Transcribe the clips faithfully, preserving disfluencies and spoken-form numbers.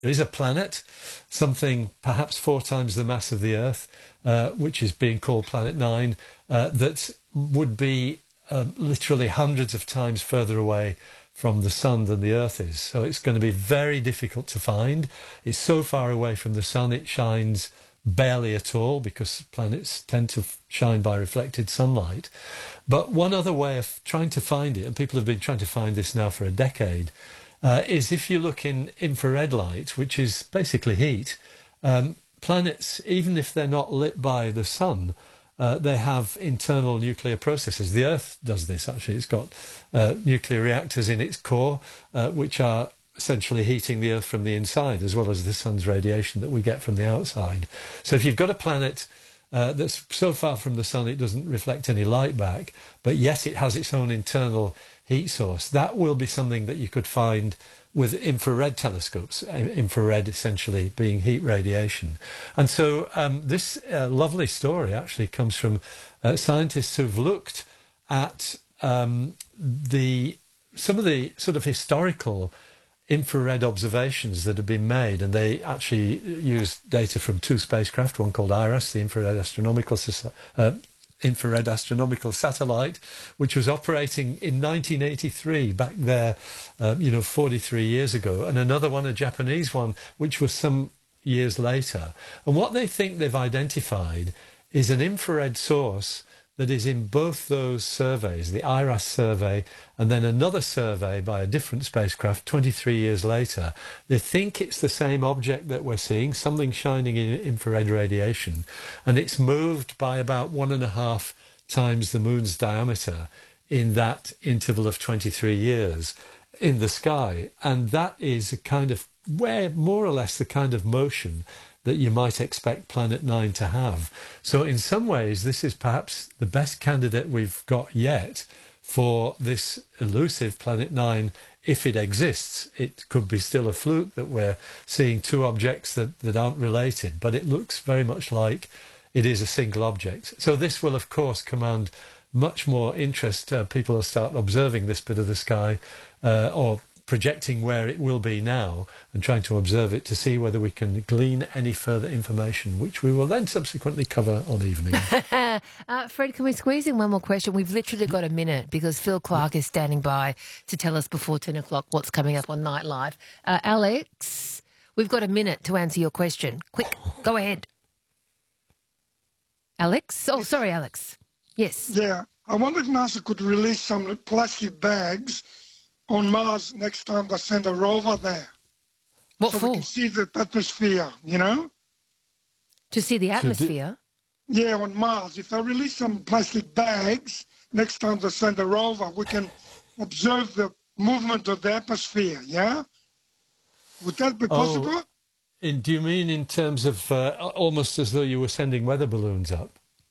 There is a planet, something perhaps four times the mass of the Earth, uh, which is being called Planet Nine, uh, that would be uh, literally hundreds of times further away from the sun than the Earth is. So it's going to be very difficult to find. It's so far away from the sun, it shines barely at all, because planets tend to shine by reflected sunlight. But one other way of trying to find it, and people have been trying to find this now for a decade, uh, is if you look in infrared light, which is basically heat, um, planets, even if they're not lit by the sun, Uh, they have internal nuclear processes. The Earth does this, actually. It's got uh, nuclear reactors in its core, uh, which are essentially heating the Earth from the inside, as well as the sun's radiation that we get from the outside. So if you've got a planet uh, that's so far from the sun it doesn't reflect any light back, but yet it has its own internal heat source, that will be something that you could find with infrared telescopes, infrared essentially being heat radiation. And so um, this uh, lovely story actually comes from uh, scientists who've looked at um, the some of the sort of historical infrared observations that have been made, and they actually used data from two spacecraft, one called IRAS, the Infrared Astronomical Society, uh, infrared astronomical satellite, which was operating in nineteen eighty-three, back there, um, you know, forty-three years ago, and another one, a Japanese one, which was some years later. And what they think they've identified is an infrared source that is in both those surveys, the IRAS survey and then another survey by a different spacecraft twenty-three years later. They think it's the same object that we're seeing, something shining in infrared radiation, and it's moved by about one and a half times the moon's diameter in that interval of twenty-three years in the sky. And that is a kind of, where more or less the kind of motion that you might expect Planet Nine to have. So in some ways, this is perhaps the best candidate we've got yet for this elusive Planet Nine, if it exists. It could be still a fluke that we're seeing two objects that, that aren't related, but it looks very much like it is a single object. So this will, of course, command much more interest. Uh, people will start observing this bit of the sky, uh, or projecting where it will be now and trying to observe it to see whether we can glean any further information, which we will then subsequently cover on evening. uh, Fred, can we squeeze in one more question? We've literally got a minute because Phil Clark is standing by to tell us before ten o'clock what's coming up on Night Live. Uh, Alex, we've got a minute to answer your question. Quick, go ahead. Alex? Oh, sorry, Alex. Yes. Yeah, I wonder if NASA could release some plastic bags on Mars next time they send a rover there. What so for? we can see the atmosphere, you know? To see the atmosphere? Yeah, on Mars. If they release some plastic bags next time they send a rover, we can observe the movement of the atmosphere, yeah? Would that be possible? Oh, in, do you mean in terms of uh, almost as though you were sending weather balloons up?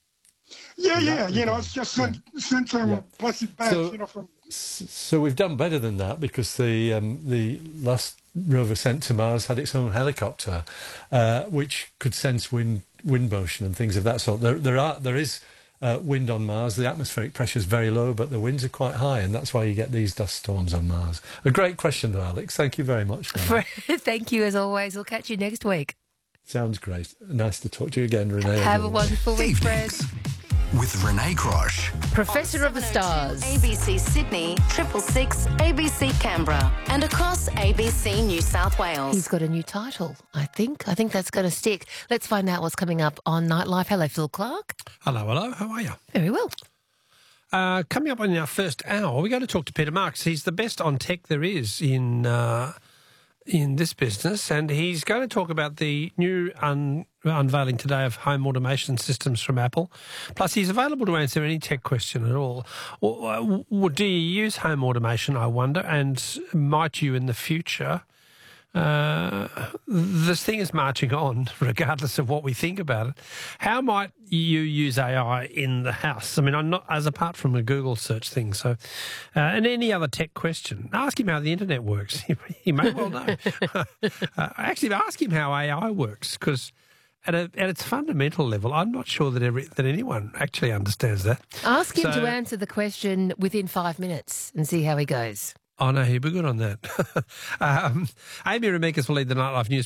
Yeah, yeah, you know, it's just send, yeah. send some yeah. plastic bags, so, you know, from... So we've done better than that, because the um, the last rover sent to Mars had its own helicopter, uh, which could sense wind wind motion and things of that sort. There there are there is uh, wind on Mars. The atmospheric pressure is very low, but the winds are quite high, and that's why you get these dust storms on Mars. A great question, though, Alex. Thank you very much. Thank you, as always. We'll catch you next week. Sounds great. Nice to talk to you again, Renee. Have a wonderful week, Fred. With Renee Crosh. Professor of the Stars. A B C Sydney, Triple Six, A B C Canberra, and across A B C New South Wales. He's got a new title, I think. I think that's going to stick. Let's find out what's coming up on Night Live. Hello, Phil Clark. Hello, hello. How are you? Very well. Uh, coming up in our first hour, we're going to talk to Peter Marks. He's the best on tech there is in uh, in this business, and he's going to talk about the new un- unveiling today of home automation systems from Apple. Plus, he's available to answer any tech question at all. Or, or, do you use home automation, I wonder, and might you in the future? Uh, this thing is marching on, regardless of what we think about it. How might you use A I in the house? I mean, I'm not as apart from a Google search thing. So, uh, and any other tech question, ask him how the internet works. He, he may well know. uh, actually, ask him how A I works, because at a, at its fundamental level, I'm not sure that every that anyone actually understands that. Ask him so, to answer the question within five minutes and see how he goes. Oh, no, he'd be good on that. um, Amy Remekas will lead the Nightlife News